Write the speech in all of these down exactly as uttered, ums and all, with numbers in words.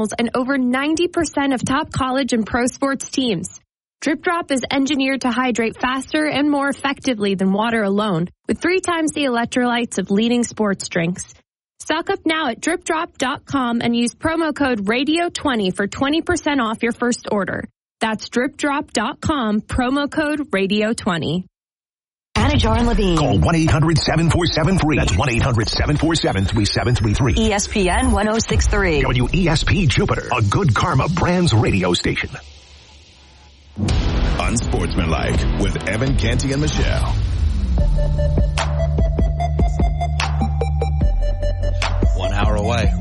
and over ninety percent of top college and pro sports teams. Drip Drop is engineered to hydrate faster and more effectively than water alone, with three times the electrolytes of leading sports drinks. Stock up now at drip drop dot com and use promo code radio twenty for twenty percent off your first order. That's drip drop dot com, promo code radio twenty. Anajar and Levine. Call one eight hundred seven four seven three. That's one eight hundred seven four seven three seven three three. E S P N one oh six point three. W E S P Jupiter, a Good Karma Brands radio station. Unsportsmanlike with Evan Canty and Michelle. One hour away.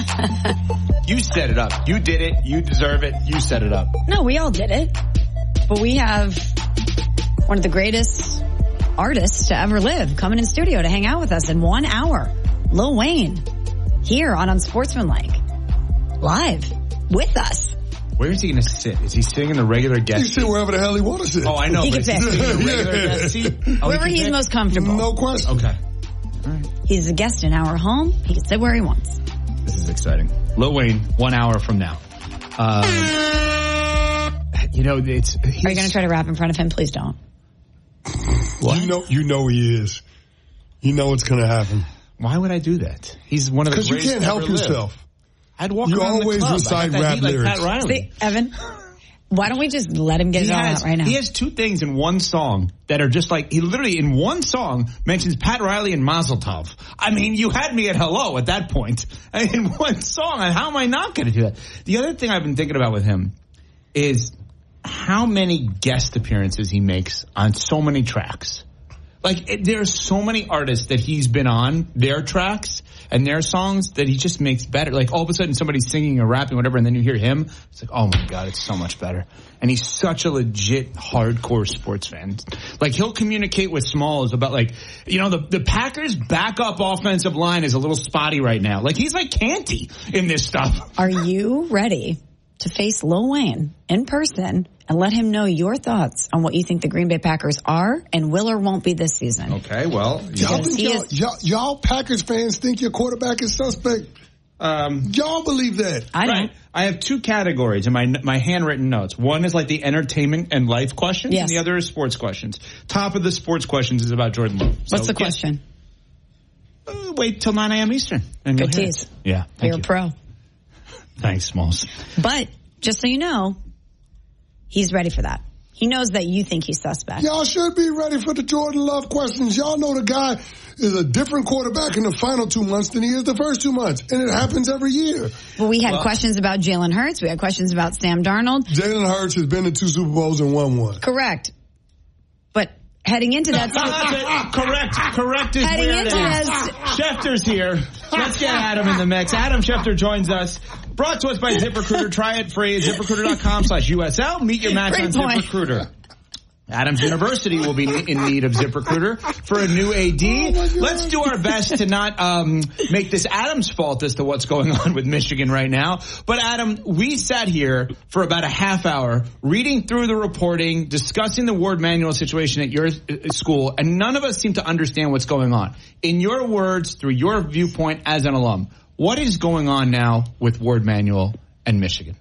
You set it up. You did it. You deserve it. You set it up. No, we all did it. But we have one of the greatest artists to ever live coming in studio to hang out with us in one hour. Lil Wayne, here on Unsportsmanlike, live with us. Where is he going to sit? Is he sitting in the regular guest seat? He sit wherever the hell he wants to sit. Oh, I know. He but can is he pick. sitting in the regular Yeah. guest seat? Oh, Wherever he he's pick? most comfortable. No question. Okay. All right. He's a guest in our home. He can sit where he wants. This is exciting. Lil Wayne, one hour from now. Um, you know, it's... Are you going to try to rap in front of him? Please don't. What? You know, you know he is. You know it's going to happen. Why would I do that? He's one of the Because you greatest can't help ever lived. yourself. I'd walk You around always the club. recite I got that rap heat like lyrics. Pat Riley. See, Evan, why don't we just let him get He it all has, out right now? he has two things in one song that are just like, he literally in one song mentions Pat Riley and Mazel Tov. I mean, you had me at hello at that point. In one song, how am I not going to do that? The other thing I've been thinking about with him is how many guest appearances he makes on so many tracks. Like, it, there are so many artists that he's been on their tracks and their songs that he just makes better. Like, all of a sudden somebody's singing or rapping, whatever, and then you hear him. It's like, oh, my God, it's so much better. And he's such a legit hardcore sports fan. Like, he'll communicate with Smalls about, like, you know, the, the Packers' backup offensive line is a little spotty right now. Like, he's like Canty in this stuff. Are you ready to face Lil Wayne in person and let him know your thoughts on what you think the Green Bay Packers are and will or won't be this season? Okay, well, Y'all, Because think he y'all, is- y'all, y'all Packers fans think your quarterback is suspect? um, Y'all believe that? I don't. Right. I have two categories in my my handwritten notes. One is like the entertainment and life questions, Yes. and the other is sports questions. Top of the sports questions is about Jordan Love. So What's the get- question? Uh, wait till nine a.m. Eastern. And Good you'll hear tease. it. Yeah. Thank You're you. a pro. Thanks, Smalls. But just so you know, he's ready for that. He knows that you think he's suspect. Y'all should be ready for the Jordan Love questions. Y'all know the guy is a different quarterback in the final two months than he is the first two months. And it happens every year. Well, we had Well- questions about Jalen Hurts. We had questions about Sam Darnold. Jalen Hurts has been to two Super Bowls and won one. Correct. But heading into that... correct. Correct is Heading where it into is. this- Schefter's here. Let's get Adam in the mix. Adam Schefter joins us. Brought to us by ZipRecruiter. Try it free at ZipRecruiter.com slash USL. Meet your match Great on point. ZipRecruiter. Adams University will be in need of ZipRecruiter for a new A D. Oh Let's do our best to not um, make this Adam's fault as to what's going on with Michigan right now. But Adam, we sat here for about a half hour reading through the reporting, discussing the Ward Manual situation at your uh, school, and none of us seem to understand what's going on. In your words, through your viewpoint as an alum, what is going on now with Ward Manual and Michigan?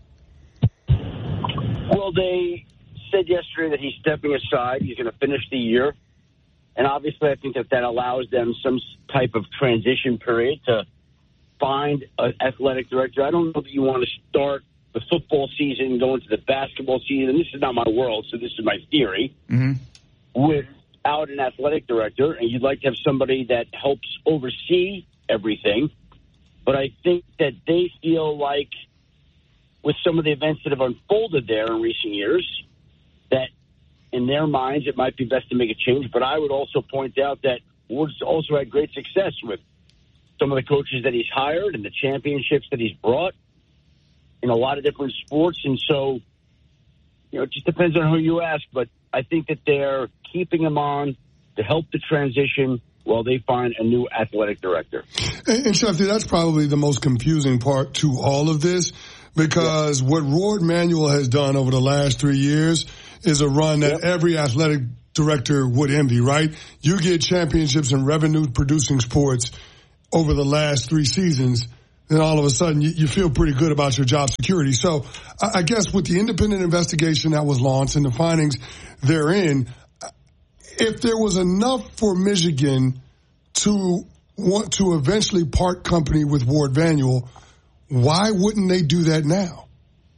Well, they said yesterday that he's stepping aside. He's going to finish the year. And obviously, I think that that allows them some type of transition period to find an athletic director. I don't know that you want to start the football season, go into the basketball season. This is not my world, so this is my theory. Mm-hmm. Without an athletic director, and you'd like to have somebody that helps oversee everything. But I think that they feel like with some of the events that have unfolded there in recent years, that in their minds it might be best to make a change. But I would also point out that Ward's also had great success with some of the coaches that he's hired and the championships that he's brought in a lot of different sports. And so, you know, it just depends on who you ask. But I think that they're keeping him on to help the transition while they find a new athletic director. And, and Shefty, that's probably the most confusing part to all of this, because yeah. what Ward Manuel has done over the last three years is a run that yep. every athletic director would envy, right? You get championships in revenue-producing sports over the last three seasons. then all of a sudden you, you feel pretty good about your job security. So I, I guess with the independent investigation that was launched and the findings therein, if there was enough for Michigan to want to eventually part company with Ward Vanuel, why wouldn't they do that now?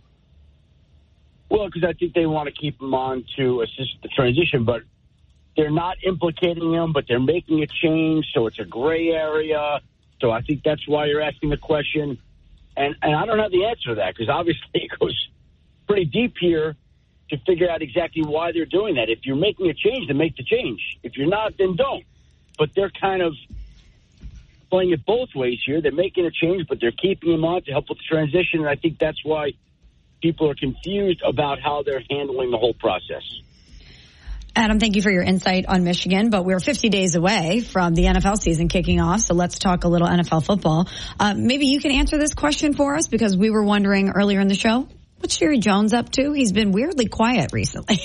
Well, because I think they want to keep him on to assist the transition, but they're not implicating him, but they're making a change, so it's a gray area. So I think that's why you're asking the question. And and I don't have the answer to that, because obviously it goes pretty deep here to figure out exactly why they're doing that. If you're making a change, then make the change. If you're not, then don't. But they're kind of playing it both ways here. They're making a change, but they're keeping him on to help with the transition, and I think that's why people are confused about how they're handling the whole process. Adam, thank you for your insight on Michigan, but we're fifty days away from the N F L season kicking off, so let's talk a little N F L football. Uh, maybe you can answer this question for us, because we were wondering earlier in the show, what's Jerry Jones up to? He's been weirdly quiet recently.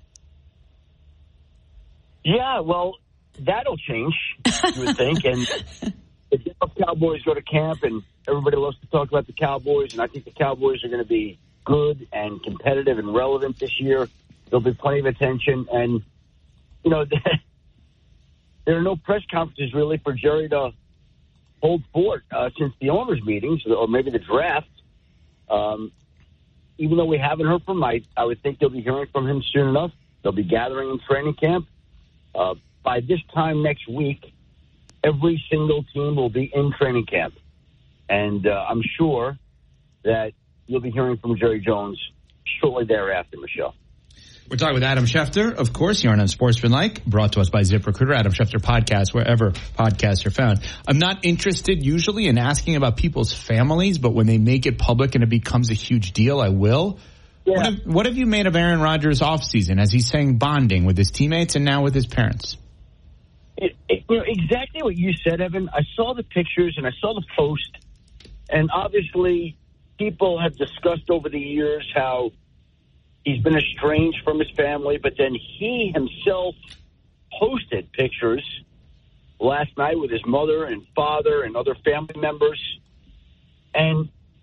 Yeah, well, that'll change, you would think, and the Cowboys go to camp, and everybody loves to talk about the Cowboys, and I think the Cowboys are going to be good and competitive and relevant this year. There'll be plenty of attention, and, you know, there are no press conferences really for Jerry to hold forth uh, since the owners' meetings, or maybe the draft. Um, even though we haven't heard from him, I, I would think they'll be hearing from him soon enough. They'll be gathering in training camp. Uh, by this time next week, every single team will be in training camp. And uh, I'm sure that you'll be hearing from Jerry Jones shortly thereafter, Michelle. We're talking with Adam Schefter, of course, here on Unsportsmanlike, brought to us by ZipRecruiter, Adam Schefter Podcast, wherever podcasts are found. I'm not interested usually in asking about people's families, but when they make it public and it becomes a huge deal, I will. Yeah. What, have, what have you made of Aaron Rodgers' offseason as he's saying bonding with his teammates and now with his parents? It, it, you know, exactly what you said, Evan. I saw the pictures and I saw the post, and obviously people have discussed over the years how he's been estranged from his family, but then he himself posted pictures last night with his mother and father and other family members. And,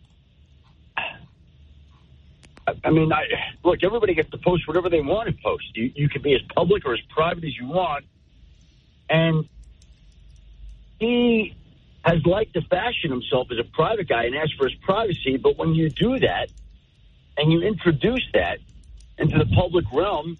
I mean, I, look, everybody gets to post whatever they want to post. You, you can be as public or as private as you want. And he has liked to fashion himself as a private guy and ask for his privacy, but when you do that, and you introduce that into the public realm,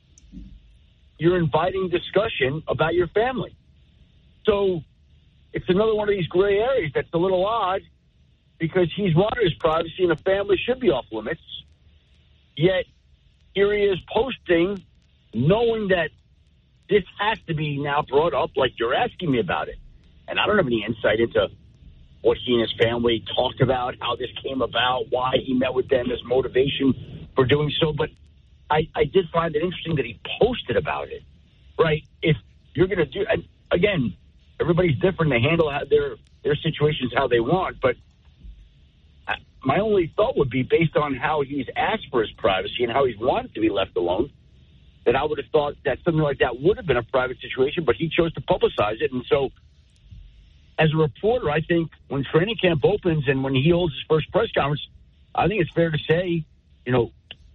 you're inviting discussion about your family. So it's another one of these gray areas that's a little odd, because he's wanted his privacy and a family should be off limits. Yet here he is posting, knowing that this has to be now brought up like you're asking me about it. And I don't have any insight into what he and his family talked about, how this came about, why he met with them, his motivation for doing so. But I, I did find it interesting that he posted about it, right? If you're going to do, and again, everybody's different. They handle their, their situations how they want. But my only thought would be, based on how he's asked for his privacy and how he's wanted to be left alone, that I would have thought that something like that would have been a private situation, but he chose to publicize it. And so, as a reporter, I think when training camp opens and when he holds his first press conference, I think it's fair to say, you know,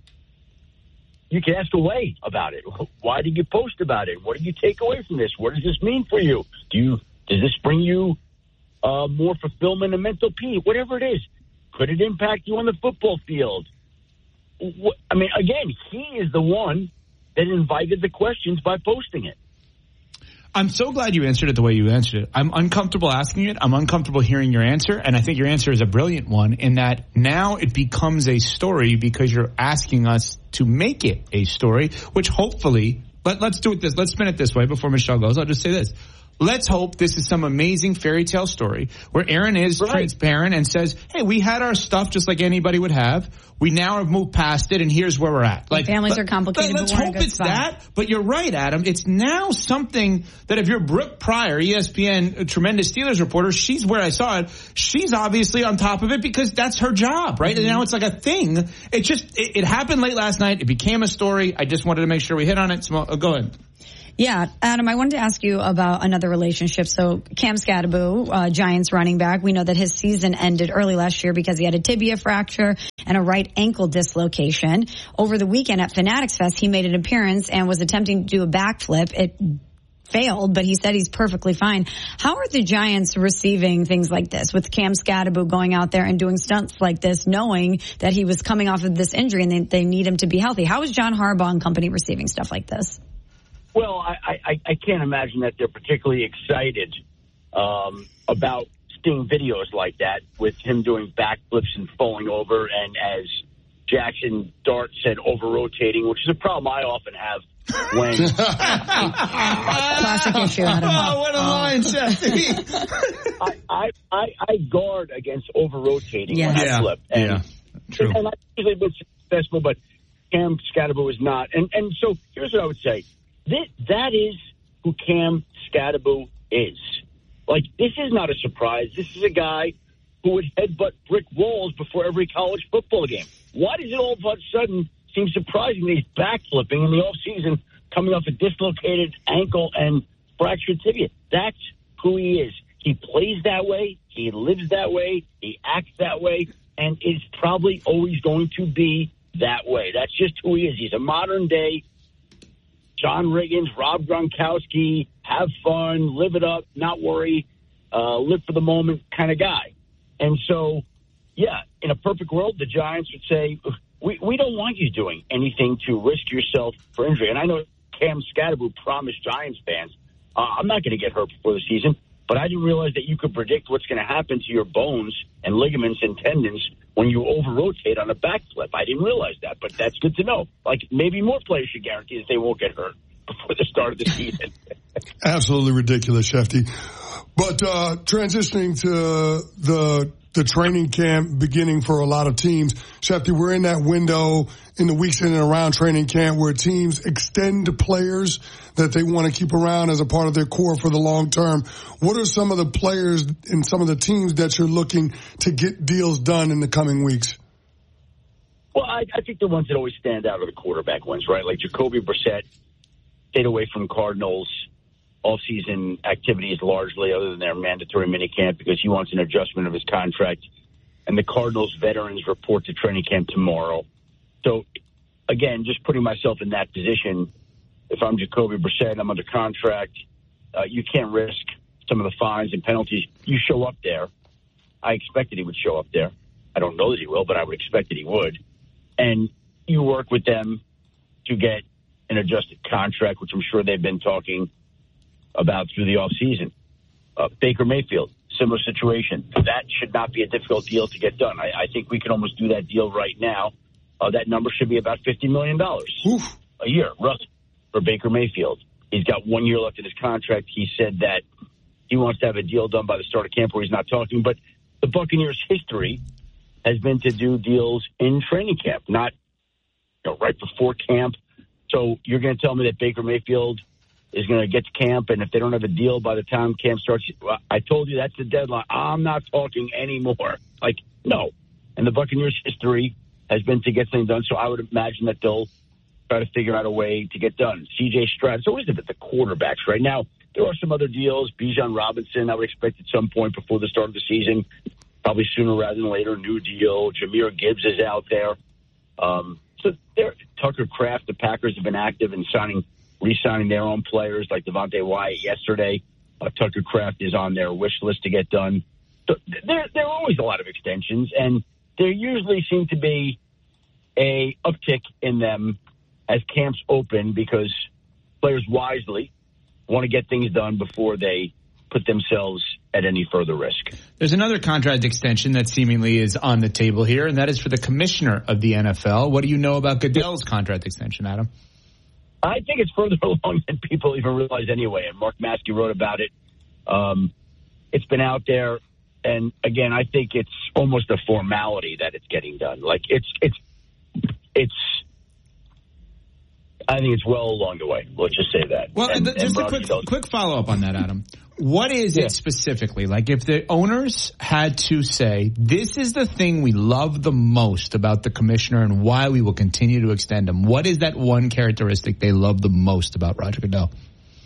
you can ask away about it. Why did you post about it? What did you take away from this? What does this mean for you? Do you does this bring you uh, more fulfillment and mental peace? Whatever it is, could it impact you on the football field? What, I mean, again, he is the one that invited the questions by posting it. I'm so glad you answered it the way you answered it. I'm uncomfortable asking it. I'm uncomfortable hearing your answer. And I think your answer is a brilliant one, in that now it becomes a story because you're asking us to make it a story, which hopefully, let, let's do it this, let's spin it this way before Michelle goes. I'll just say this. Let's hope this is some amazing fairy tale story where Aaron is right. transparent and says, hey, we had our stuff just like anybody would have. We now have moved past it, and here's where we're at. Like, families let, are complicated. Let's but hope it's spot. that. But you're right, Adam. It's now something that if you're Brooke Pryor, E S P N, a tremendous Steelers reporter, she's where I saw it. She's obviously on top of it because that's her job, right? Mm-hmm. And now it's like a thing. It just, it, it happened late last night. It became a story. I just wanted to make sure we hit on it. So, go ahead. Yeah, Adam, I wanted to ask you about another relationship. So Cam Skattebo, uh, Giants running back, we know that his season ended early last year because he had a tibia fracture and a right ankle dislocation. Over the weekend at Fanatics Fest, he made an appearance and was attempting to do a backflip. It failed, but he said he's perfectly fine. How are the Giants receiving things like this, with Cam Skattebo going out there and doing stunts like this, knowing that he was coming off of this injury and they, they need him to be healthy? How is John Harbaugh and company receiving stuff like this? Well, I, I, I can't imagine that they're particularly excited um, about seeing videos like that with him doing backflips and falling over, and as Jackson Dart said, over-rotating, which is a problem I often have when... Classic issue, Adam. Oh, what a line, Jesse. I, I, I, I guard against over-rotating yeah. when I yeah. flip. And, yeah, true. And I've usually been successful, but Cam Skattebo is not. And, and so here's what I would say. That, that is who Cam Skattebo is. Like, this is not a surprise. This is a guy who would headbutt brick walls before every college football game. Why does it all of a sudden seem surprising that he's backflipping in the offseason, coming off a dislocated ankle and fractured tibia? That's who he is. He plays that way. He lives that way. He acts that way. And is probably always going to be that way. That's just who he is. He's a modern-day John Riggins, Rob Gronkowski, have fun, live it up, not worry, uh, live for the moment kind of guy. And so, yeah, in a perfect world, the Giants would say, we, we don't want you doing anything to risk yourself for injury. And I know Cam Skattebo promised Giants fans, uh, I'm not going to get hurt before the season, but I didn't realize that you could predict what's going to happen to your bones and ligaments and tendons when you over-rotate on a backflip. I didn't realize that, but that's good to know. Like, maybe more players should guarantee that they won't get hurt before the start of the season. Absolutely ridiculous, Shefty. But uh, transitioning to the the training camp beginning for a lot of teams, Shefty, we're in that window in the weeks in and around training camp where teams extend to players that they want to keep around as a part of their core for the long term. What are some of the players and some of the teams that you're looking to get deals done in the coming weeks? Well, I, I think the ones that always stand out are the quarterback ones, right? Like Jacoby Brissett stayed away from Cardinals all-season activities largely, other than their mandatory minicamp, because he wants an adjustment of his contract. And the Cardinals veterans report to training camp tomorrow. So, again, just putting myself in that position, if I'm Jacoby Brissett, I'm under contract, uh, you can't risk some of the fines and penalties. You show up there. I expected he would show up there. I don't know that he will, but I would expect that he would. And you work with them to get an adjusted contract, which I'm sure they've been talking about through the offseason. Uh, Baker Mayfield, similar situation. That should not be a difficult deal to get done. I, I think we can almost do that deal right now. Uh, that number should be about fifty million dollars Oof. a year, roughly, for Baker Mayfield. He's got one year left in his contract. He said that he wants to have a deal done by the start of camp where he's not talking. But the Buccaneers' history has been to do deals in training camp, not you know, right before camp. So you're going to tell me that Baker Mayfield is going to get to camp, and if they don't have a deal by the time camp starts, well, I told you that's the deadline. I'm not talking anymore. Like, no. And the Buccaneers' history has been to get things done, so I would imagine that they'll try to figure out a way to get done. C J Stroud, it's always about the quarterbacks right now. There are some other deals. Bijan Robinson, I would expect at some point before the start of the season, probably sooner rather than later, new deal. Jahmyr Gibbs is out there. Um, so there, Tucker Kraft, the Packers have been active in signing re-signing their own players like Devontae Wyatt yesterday. Uh, Tucker Kraft is on their wish list to get done. So there, there are always a lot of extensions, and there usually seem to be a uptick in them as camps open because players wisely want to get things done before they put themselves at any further risk. There's another contract extension that seemingly is on the table here, and that is for the commissioner of the N F L. What do you know about Goodell's contract extension, Adam? I think it's further along than people even realize anyway, and Mark Maskey wrote about it. Um, it's been out there, and again, I think it's almost a formality that it's getting done. Like, it's, it's, it's, I think it's well along the way. Let's just say that. Well, and, just and a quick, knows. quick follow-up on that, Adam. What is yeah. it specifically? Like, if the owners had to say, this is the thing we love the most about the commissioner and why we will continue to extend him, what is that one characteristic they love the most about Roger Goodell?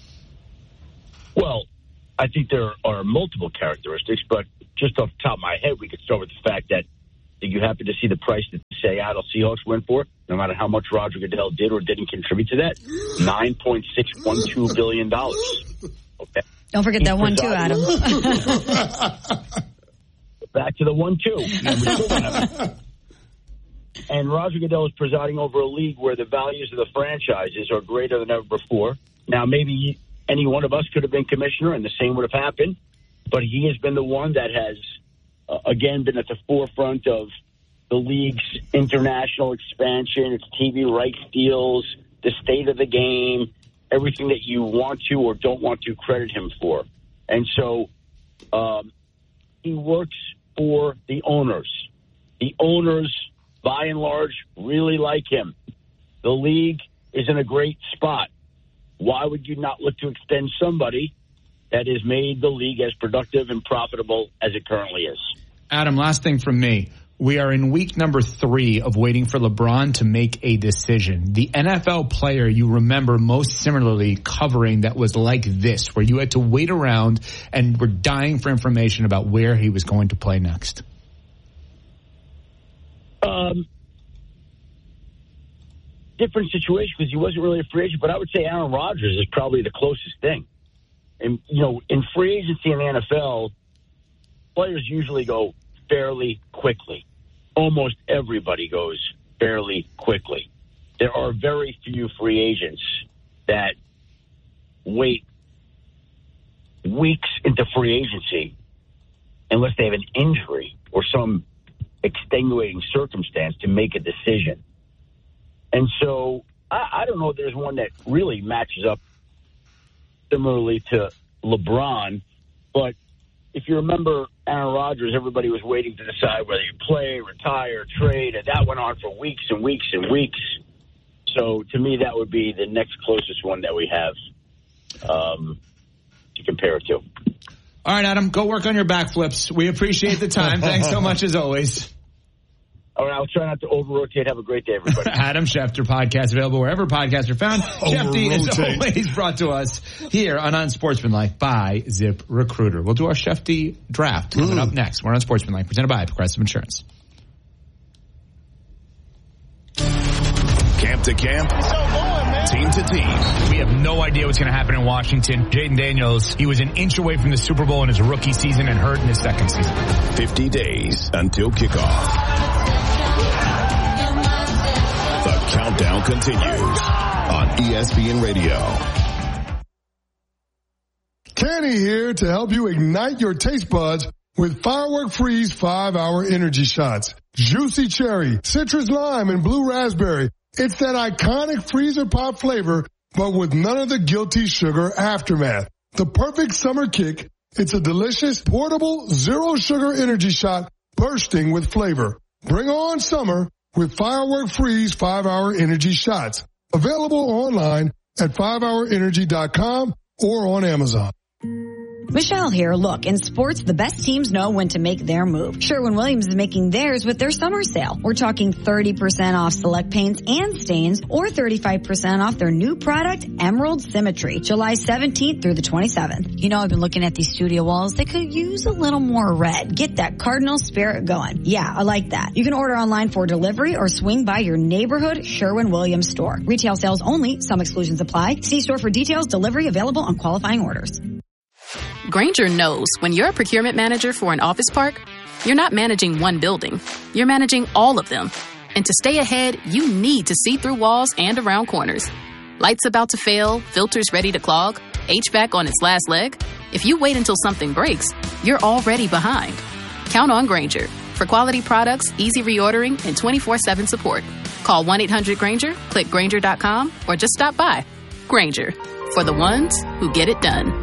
Well, I think there are multiple characteristics, but just off the top of my head, we could start with the fact that you happen to see the price that the Seattle Seahawks went for, no matter how much Roger Goodell did or didn't contribute to that, nine point six one two billion dollars. Okay. Don't forget He's that one, too, Adam. Back to the one, two. And Roger Goodell is presiding over a league where the values of the franchises are greater than ever before. Now, maybe any one of us could have been commissioner and the same would have happened, but he has been the one that has, uh, again, been at the forefront of the league's international expansion, its T V rights deals, the state of the game, everything that you want to or don't want to credit him for. And so um, he works for the owners. The owners, by and large, really like him. The league is in a great spot. Why would you not look to extend somebody that has made the league as productive and profitable as it currently is? Adam, last thing from me. We are in week number three of waiting for LeBron to make a decision. The N F L player you remember most similarly covering that was like this, where you had to wait around and were dying for information about where he was going to play next. Um, different situation because he wasn't really a free agent, but I would say Aaron Rodgers is probably the closest thing. And, you know, in free agency in the N F L, players usually go fairly quickly. Almost everybody goes fairly quickly. There are very few free agents that wait weeks into free agency unless they have an injury or some extenuating circumstance to make a decision. And so I, I don't know if there's one that really matches up similarly to LeBron, but if you remember Aaron Rodgers, everybody was waiting to decide whether you play, retire, trade, and that went on for weeks and weeks and weeks. So to me, that would be the next closest one that we have um, to compare it to. All right, Adam, go work on your backflips. We appreciate the time. Thanks so much as always. All right, I'll try not to over-rotate. Have a great day, everybody. Adam Schefter podcast available wherever podcasts are found. Shefty is always brought to us here on Unsportsmanlike by ZipRecruiter. We'll do our Shefty draft coming mm. up next. We're on Unsportsmanlike, presented by Progressive Insurance. Camp to camp, team to team. We have no idea what's going to happen in Washington. Jaden Daniels, he was an inch away from the Super Bowl in his rookie season and hurt in his second season. fifty days until kickoff. The countdown continues on E S P N Radio. Kenny here to help you ignite your taste buds with Firework Freeze five hour energy shots. Juicy cherry, citrus lime, and blue raspberry. It's that iconic freezer pop flavor, but with none of the guilty sugar aftermath. The perfect summer kick. It's a delicious, portable, zero sugar energy shot bursting with flavor. Bring on summer with Firework Freeze five hour energy shots. Available online at five hour energy dot com or on Amazon. Michelle here. Look, in sports, the best teams know when to make their move. Sherwin-Williams is making theirs with their summer sale. We're talking thirty percent off select paints and stains or thirty-five percent off their new product, Emerald Symmetry, July seventeenth through the twenty-seventh. You know, I've been looking at these studio walls. They could use a little more red. Get that Cardinal spirit going. Yeah, I like that. You can order online for delivery or swing by your neighborhood Sherwin-Williams store. Retail sales only. Some exclusions apply. See store for details. Delivery available on qualifying orders. Grainger knows when you're a procurement manager for an office park, you're not managing one building. You're managing all of them. And to stay ahead, you need to see through walls and around corners. Lights about to fail, filters ready to clog, H V A C on its last leg. If you wait until something breaks, you're already behind. Count on Grainger for quality products, easy reordering, and twenty-four seven support. Call one eight hundred Grainger, click Grainger dot com, or just stop by. Grainger, for the ones who get it done.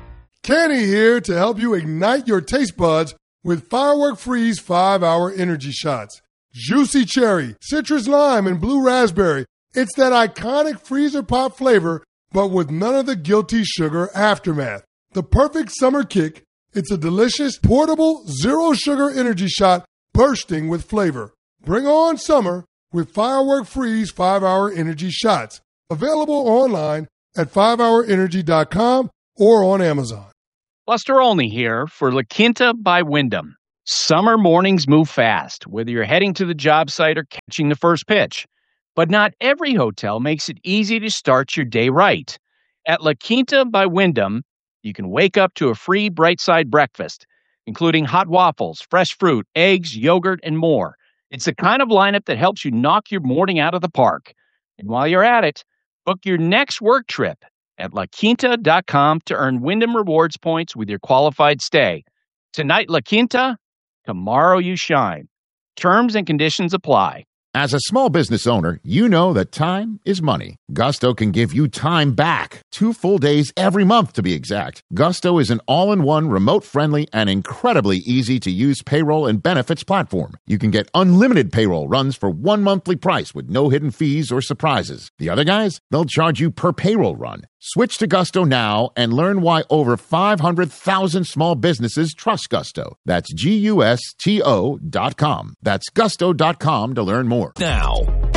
Kenny here to help you ignite your taste buds with Firework Freeze five hour energy shots. Juicy cherry, citrus lime, and blue raspberry. It's that iconic freezer pop flavor, but with none of the guilty sugar aftermath. The perfect summer kick. It's a delicious, portable, zero sugar energy shot bursting with flavor. Bring on summer with Firework Freeze five hour energy shots. Available online at five hour energy dot com or on Amazon. Buster Olney here for La Quinta by Wyndham. Summer mornings move fast, whether you're heading to the job site or catching the first pitch. But not every hotel makes it easy to start your day right. At La Quinta by Wyndham, you can wake up to a free Bright Side breakfast, including hot waffles, fresh fruit, eggs, yogurt, and more. It's the kind of lineup that helps you knock your morning out of the park. And while you're at it, book your next work trip at la quinta dot com to earn Wyndham Rewards points with your qualified stay. Tonight, La Quinta, tomorrow you shine. Terms and conditions apply. As a small business owner, you know that time is money. Gusto can give you time back. Two full days every month, to be exact. Gusto is an all-in-one, remote-friendly, and incredibly easy-to-use payroll and benefits platform. You can get unlimited payroll runs for one monthly price with no hidden fees or surprises. The other guys, they'll charge you per payroll run. Switch to Gusto now and learn why over five hundred thousand small businesses trust Gusto. That's G U S T O dot com. That's gusto dot com to learn more. Now,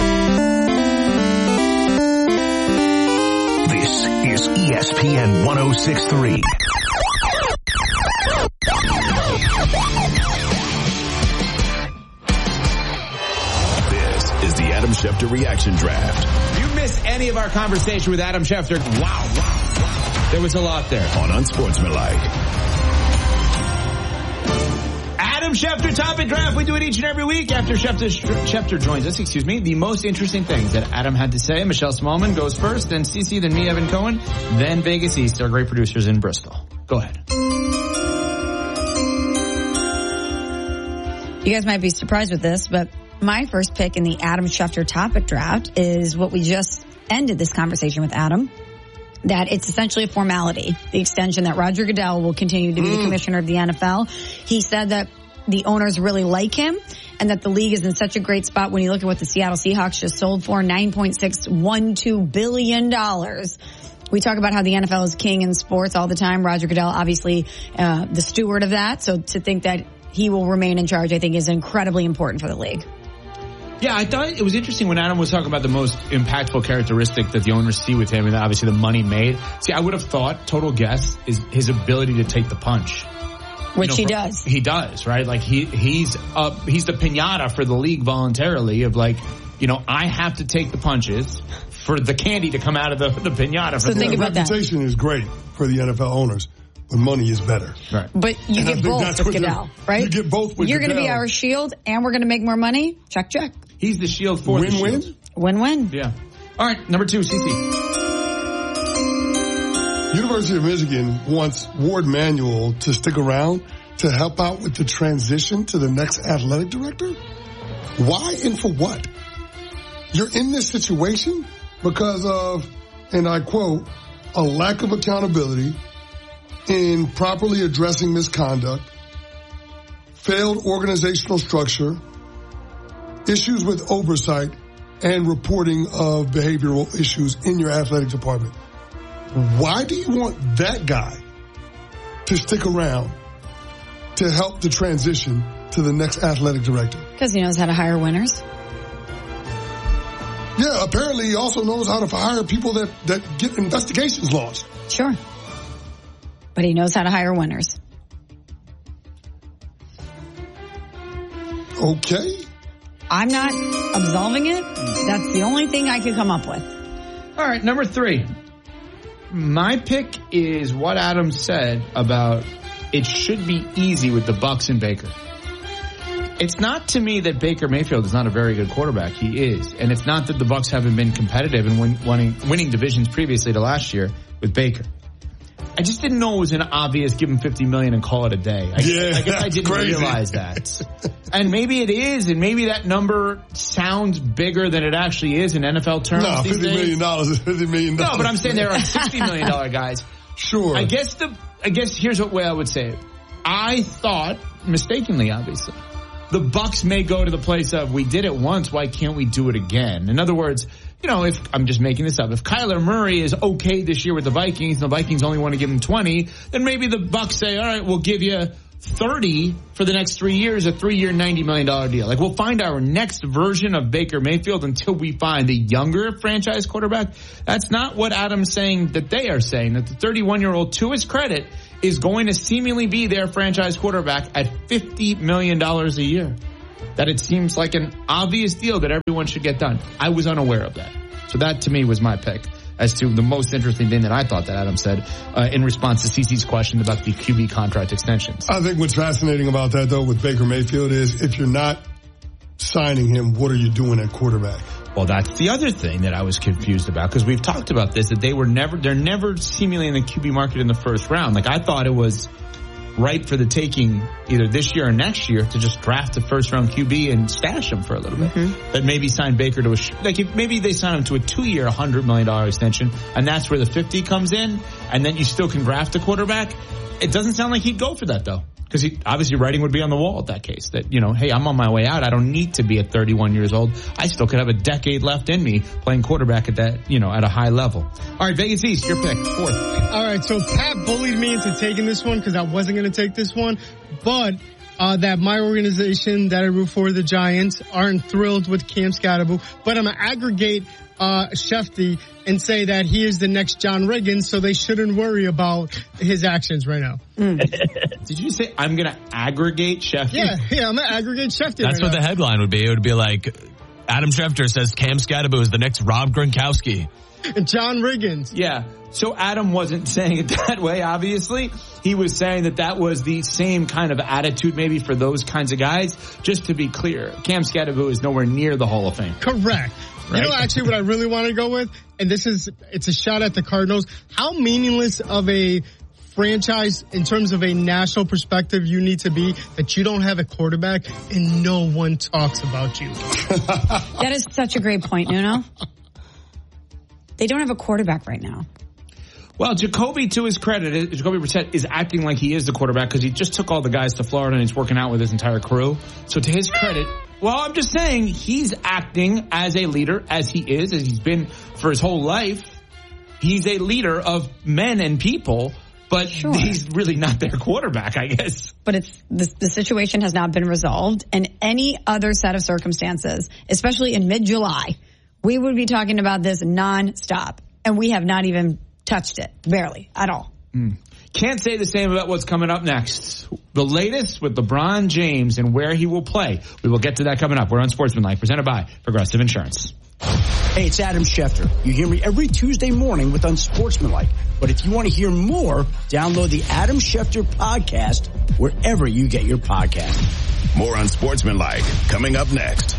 this is E S P N one oh six point three. This is the Adam Schefter Reaction Draft. If you missed any of our conversation with Adam Schefter, wow, wow, wow. There was a lot there. On Unsportsmanlike. Adam Schefter Topic Draft. We do it each and every week after Schefter, Schefter joins us. Excuse me. The most interesting things that Adam had to say. Michelle Smallman goes first, then Cece, then me, Evan Cohen, then Vegas East, our great producers in Bristol. Go ahead. You guys might be surprised with this, but my first pick in the Adam Schefter Topic Draft is what we just ended this conversation with Adam. That it's essentially a formality, the extension that Roger Goodell will continue to be mm. the commissioner of the N F L. He said that the owners really like him and that the league is in such a great spot when you look at what the Seattle Seahawks just sold for, nine point six one two billion dollars. We talk about how the N F L is king in sports all the time. Roger Goodell, obviously, uh, the steward of that. So to think that he will remain in charge, I think, is incredibly important for the league. Yeah, I thought it was interesting when Adam was talking about the most impactful characteristic that the owners see with him, and obviously the money made. See, I would have thought, total guess, is his ability to take the punch. Which you know, he for, does. He does, right? Like, he he's uh, he's the piñata for the league voluntarily of like, you know, I have to take the punches for the candy to come out of the, the piñata. So for think the about that. Reputation is great for the N F L owners. But money is better. Right. But you and get both with Goodell, right? You get both with You're going to be Goodell. our shield, and we're going to make more money. Check, check. He's the shield for win, the shield. Win? Win-win. Yeah. All right, number two, Cece. University of Michigan wants Ward Manuel to stick around to help out with the transition to the next athletic director? Why and for what? You're in this situation because of, and I quote, a lack of accountability in properly addressing misconduct, failed organizational structure, issues with oversight, and reporting of behavioral issues in your athletic department. Why do you want that guy to stick around to help the transition to the next athletic director? Because he knows how to hire winners. Yeah, apparently he also knows how to hire people that, that get investigations launched. Sure. But he knows how to hire winners. Okay. I'm not absolving it. That's the only thing I could come up with. All right, number three. My pick is what Adam said about it should be easy with the Bucs and Baker. It's not to me that Baker Mayfield is not a very good quarterback. He is. And it's not that the Bucs haven't been competitive and win, winning, winning divisions previously to last year with Baker. I just didn't know it was an obvious give him fifty million dollars and call it a day. I, yeah, I guess I didn't crazy. realize that. And maybe it is, and maybe that number sounds bigger than it actually is in N F L terms. No, these fifty days. million dollars is fifty million dollars. No, but I'm saying there are sixty million dollars guys. Sure. I guess the I guess here's what way I would say it. I thought, mistakenly obviously, the Bucs may go to the place of we did it once, why can't we do it again? In other words, you know, if I'm just making this up, if Kyler Murray is okay this year with the Vikings and the Vikings only want to give him twenty, then maybe the Bucs say, all right, we'll give you thirty for the next three years, a three-year, ninety million dollars deal. Like, we'll find our next version of Baker Mayfield until we find the younger franchise quarterback. That's not what Adam's saying that they are saying, that the thirty-one-year-old, to his credit, is going to seemingly be their franchise quarterback at fifty million dollars a year. That it seems like an obvious deal that everyone should get done. I was unaware of that. So that, to me, was my pick as to the most interesting thing that I thought that Adam said uh, in response to CeCe's question about the Q B contract extensions. I think what's fascinating about that, though, with Baker Mayfield is if you're not signing him, what are you doing at quarterback? Well, that's the other thing that I was confused about, because we've talked about this, that they were never, they're never seemingly in the Q B market in the first round. Like, I thought it was ripe for the taking either this year or next year to just draft a first round Q B and stash him for a little bit. Mm-hmm. That maybe sign Baker to a, like if maybe they sign him to a two year, one hundred million dollars extension, and that's where the fifty comes in, and then you still can draft a quarterback. It doesn't sound like he'd go for that, though. Because he, obviously writing would be on the wall at that case. That, you know, hey, I'm on my way out. I don't need to be at thirty-one years old. I still could have a decade left in me playing quarterback at that, you know, at a high level. All right, Vegas East, your pick, fourth. All right, so Pat bullied me into taking this one because I wasn't going to take this one. But uh, that my organization that I root for, the Giants, aren't thrilled with Cam Skattebo. But I'm going to aggregate uh, Shefty and say that he is the next John Riggins, so they shouldn't worry about his actions right now. Mm. Did you say I'm going to aggregate Shefty? Yeah, yeah, I'm going to aggregate Shefty. That's right what now. the headline would be. It would be like, Adam Schefter says Cam Skattebo is the next Rob Gronkowski. John Riggins. Yeah. So Adam wasn't saying it that way, obviously. He was saying that that was the same kind of attitude maybe for those kinds of guys. Just to be clear, Cam Skattebo is nowhere near the Hall of Fame. Correct. Right? You know, actually, what I really want to go with, and this is, it's a shot at the Cardinals, how meaningless of a franchise in terms of a national perspective you need to be that you don't have a quarterback and no one talks about you. That is such a great point, Nuno. They don't have a quarterback right now. Well, Jacoby, to his credit, Jacoby Brissett is acting like he is the quarterback because he just took all the guys to Florida and he's working out with his entire crew. So to his credit, well, I'm just saying he's acting as a leader, as he is, as he's been for his whole life. He's a leader of men and people, but sure, he's really not their quarterback, I guess. But it's the, the situation has not been resolved, and any other set of circumstances, especially in mid-July, we would be talking about this nonstop, and we have not even touched it, barely, at all. Mm. Can't say the same about what's coming up next. The latest with LeBron James and where he will play. We will get to that coming up. We're on Sportsmanlike, presented by Progressive Insurance. Hey, it's Adam Schefter. You hear me every Tuesday morning with Unsportsmanlike. But if you want to hear more, download the Adam Schefter podcast wherever you get your podcast. More Unsportsmanlike coming up next.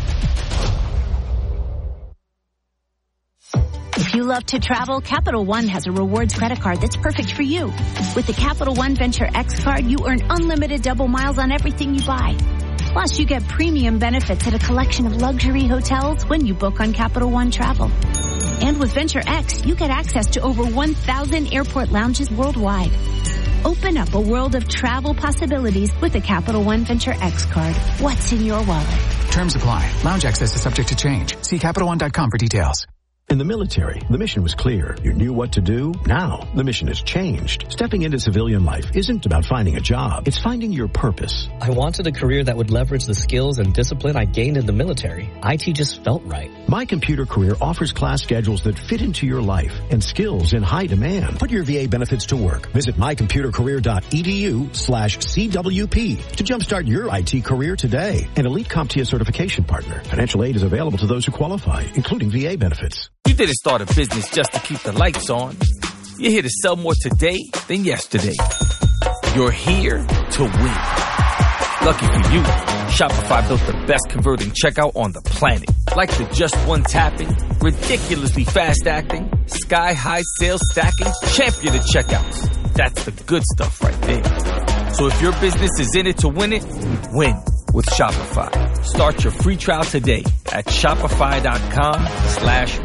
If you love to travel, Capital One has a rewards credit card that's perfect for you. With the Capital One Venture X card, you earn unlimited double miles on everything you buy. Plus, you get premium benefits at a collection of luxury hotels when you book on Capital One Travel. And with Venture X, you get access to over one thousand airport lounges worldwide. Open up a world of travel possibilities with the Capital One Venture X card. What's in your wallet? Terms apply. Lounge access is subject to change. See Capital One dot com for details. In the military, the mission was clear. You knew what to do. Now, the mission has changed. Stepping into civilian life isn't about finding a job. It's finding your purpose. I wanted a career that would leverage the skills and discipline I gained in the military. I T just felt right. My Computer Career offers class schedules that fit into your life and skills in high demand. Put your V A benefits to work. Visit my computer career dot e d u slash C W P to jumpstart your I T career today. An Elite CompTIA certification partner. Financial aid is available to those who qualify, including V A benefits. You didn't start a business just to keep the lights on. You're here to sell more today than yesterday. You're here to win. Lucky for you, Shopify built the best converting checkout on the planet. Like the just one tapping, ridiculously fast acting, sky-high sales stacking, champion of checkouts. That's the good stuff right there. So if your business is in it to win it, win with Shopify. Start your free trial today at shopify dot com slash win.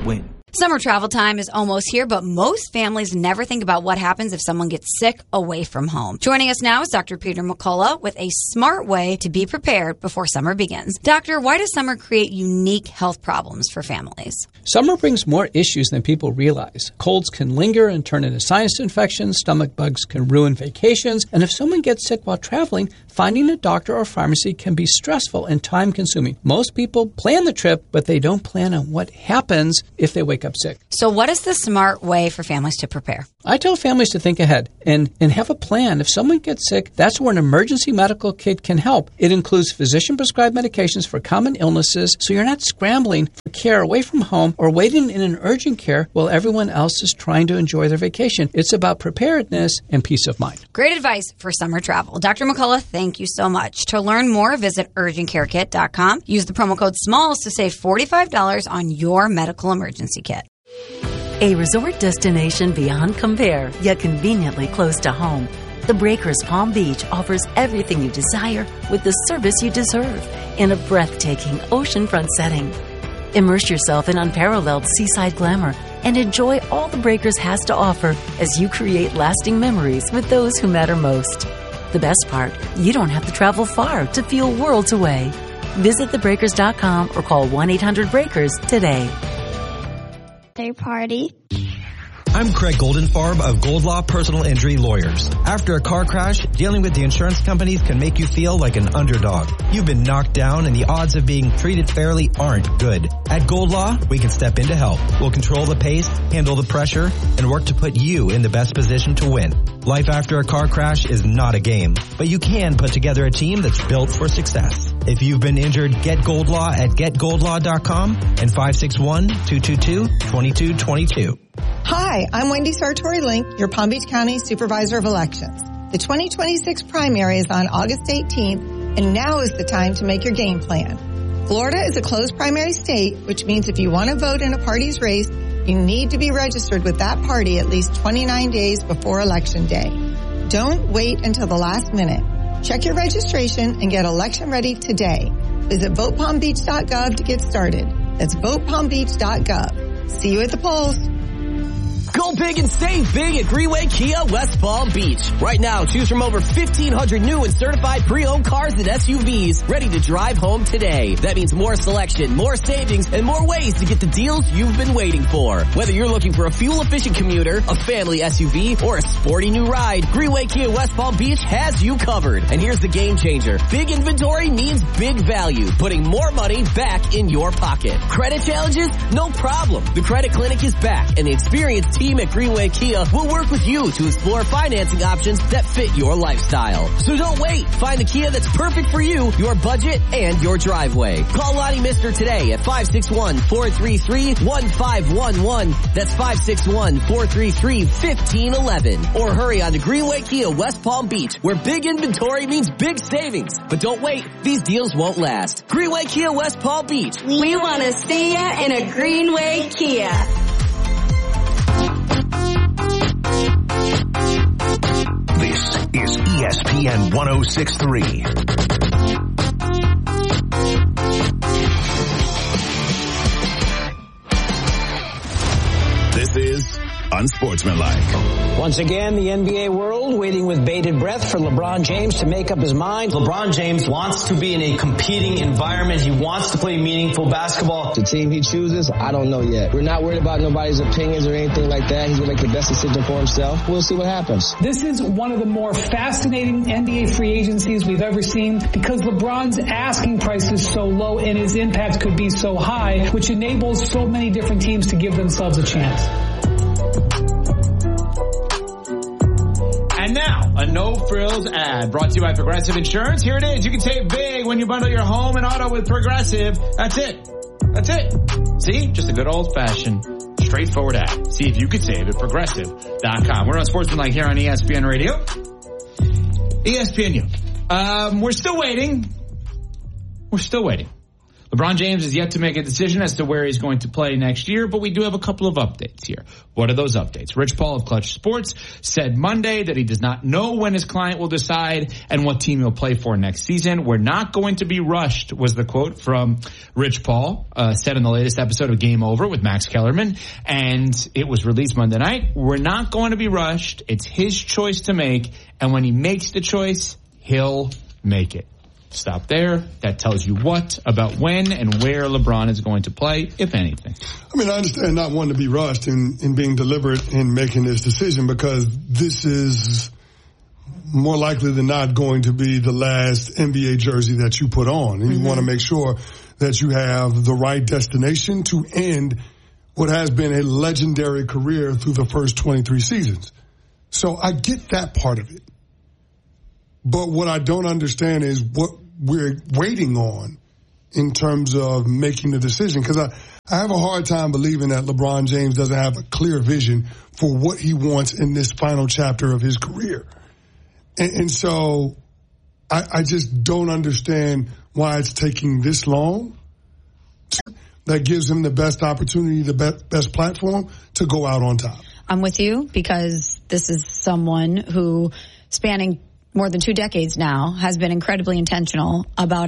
Summer travel time is almost here, but most families never think about what happens if someone gets sick away from home. Joining us now is Doctor Peter McCullough with a smart way to be prepared before summer begins. Doctor, why does summer create unique health problems for families? Summer brings more issues than people realize. Colds can linger and turn into sinus infections, stomach bugs can ruin vacations, and if someone gets sick while traveling, finding a doctor or pharmacy can be stressful and time-consuming. Most people plan the trip, but they don't plan on what happens if they wake up sick. So what is the smart way for families to prepare? I tell families to think ahead and, and have a plan. If someone gets sick, that's where an emergency medical kit can help. It includes physician-prescribed medications for common illnesses, so you're not scrambling for care away from home or waiting in an urgent care while everyone else is trying to enjoy their vacation. It's about preparedness and peace of mind. Great advice for summer travel. Doctor McCullough, thank you so much. To learn more, visit urgent care kit dot com. Use the promo code SMALLS to save forty-five dollars on your medical emergency kit. A resort destination beyond compare, yet conveniently close to home. The Breakers Palm Beach offers everything you desire with the service you deserve in a breathtaking oceanfront setting. Immerse yourself in unparalleled seaside glamour and enjoy all the Breakers has to offer as you create lasting memories with those who matter most. The best part, you don't have to travel far to feel worlds away. Visit the breakers dot com or call one eight hundred breakers today. Third party. I'm Craig Goldenfarb of Gold Law Personal Injury Lawyers. After a car crash, dealing with the insurance companies can make you feel like an underdog. You've been knocked down and the odds of being treated fairly aren't good. At Gold Law, we can step in to help. We'll control the pace, handle the pressure, and work to put you in the best position to win. Life after a car crash is not a game, but you can put together a team that's built for success. If you've been injured, get Gold Law at get gold law dot com and five six one, two two two, two two two two. Hi, I'm Wendy Sartori-Link, your Palm Beach County Supervisor of Elections. The twenty twenty-six primary is on August eighteenth, and now is the time to make your game plan. Florida is a closed primary state, which means if you want to vote in a party's race, you need to be registered with that party at least twenty-nine days before Election Day. Don't wait until the last minute. Check your registration and get election ready today. Visit vote palm beach dot gov to get started. That's vote palm beach dot gov. See you at the polls. Go big and save big at Greenway Kia West Palm Beach. Right now, choose from over fifteen hundred new and certified pre-owned cars and S U Vs ready to drive home today. That means more selection, more savings, and more ways to get the deals you've been waiting for. Whether you're looking for a fuel-efficient commuter, a family S U V, or a sporty new ride, Greenway Kia West Palm Beach has you covered. And here's the game changer. Big inventory means big value, putting more money back in your pocket. Credit challenges? No problem. The Credit Clinic is back, and the experienced team at Greenway Kia will work with you to explore financing options that fit your lifestyle. So don't wait. Find the Kia that's perfect for you, your budget, and your driveway. Call Lonnie Mister today at five six one, four three three, one five one one. That's five six one, four three three, one five one one. Or hurry on to Greenway Kia West Palm Beach, where big inventory means big savings. But don't wait. These deals won't last. Greenway Kia West Palm Beach. We want to see ya in a Greenway Kia. This is E S P N one oh six point three. This is Unsportsmanlike. Once again, the N B A world waiting with bated breath for LeBron James to make up his mind. LeBron James wants to be in a competing environment. He wants to play meaningful basketball. The team he chooses, I don't know yet. We're not worried about nobody's opinions or anything like that. He's going to make the best decision for himself. We'll see what happens. This is one of the more fascinating N B A free agencies we've ever seen because LeBron's asking price is so low and his impact could be so high, which enables so many different teams to give themselves a chance. And now, a no-frills ad brought to you by Progressive Insurance. Here it is. You can save big when you bundle your home and auto with Progressive. That's it. That's it. See? Just a good old-fashioned, straightforward ad. See if you could save at Progressive dot com. We're on Sportsmanlike here on E S P N Radio. E S P N U. Um, we're still waiting. We're still waiting. LeBron James is yet to make a decision as to where he's going to play next year, but we do have a couple of updates here. What are those updates? Rich Paul of Clutch Sports said Monday that he does not know when his client will decide and what team he'll play for next season. We're not going to be rushed, was the quote from Rich Paul, uh, said in the latest episode of Game Over with Max Kellerman, and it was released Monday night. We're not going to be rushed. It's his choice to make, and when he makes the choice, he'll make it. Stop there. That tells you what about when and where LeBron is going to play, if anything. I mean, I understand not wanting to be rushed in, in being deliberate in making this decision, because this is more likely than not going to be the last N B A jersey that you put on. And mm-hmm. you want to make sure that you have the right destination to end what has been a legendary career through the first twenty-three seasons. So I get that part of it. But what I don't understand is what we're waiting on in terms of making the decision. Because I, I have a hard time believing that LeBron James doesn't have a clear vision for what he wants in this final chapter of his career. And, and so I, I just don't understand why it's taking this long. That gives him the best opportunity, the best, best platform to go out on top. I'm with you, because this is someone who, spanning more than two decades now, has been incredibly intentional about